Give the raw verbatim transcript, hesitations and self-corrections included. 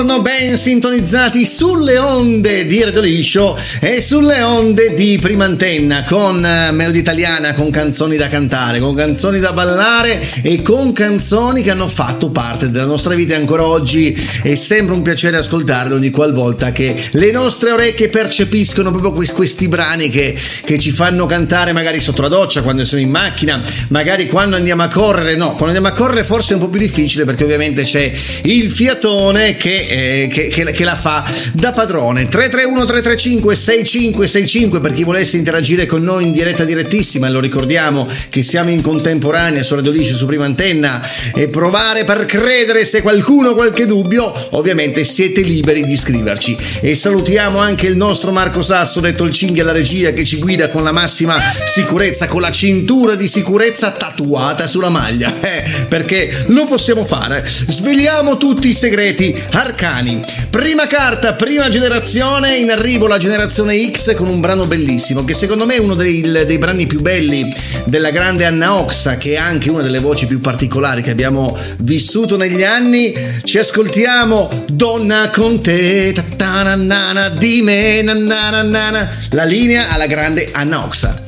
Ben sintonizzati sulle onde di Radio Liscio e sulle onde di Prima Antenna, con Melodie Italiana, con canzoni da cantare, con canzoni da ballare e con canzoni che hanno fatto parte della nostra vita, e ancora oggi è sempre un piacere ascoltarle ogni qualvolta che le nostre orecchie percepiscono proprio questi brani che, che ci fanno cantare, magari sotto la doccia, quando siamo in macchina, magari quando andiamo a correre. No, quando andiamo a correre forse è un po' più difficile, perché ovviamente c'è il fiatone che Eh, che, che, che la fa da padrone. Tre tre uno tre tre cinque sei cinque sei cinque per chi volesse interagire con noi in diretta direttissima. Lo ricordiamo che siamo in contemporanea su Radio Liscio, su Prima Antenna, e provare per credere. Se qualcuno ha qualche dubbio, ovviamente siete liberi di scriverci. E salutiamo anche il nostro Marco Sasso, detto il Cinghi alla regia, che ci guida con la massima sicurezza, con la cintura di sicurezza tatuata sulla maglia, eh, perché lo possiamo fare. Sveliamo tutti i segreti arcani. Prima carta, prima generazione, in arrivo la generazione X con un brano bellissimo, che secondo me è uno dei, dei brani più belli della grande Anna Oxa, che è anche una delle voci più particolari che abbiamo vissuto negli anni. Ci ascoltiamo Donna con te, tatanana, di me, nanana, la linea alla grande Anna Oxa.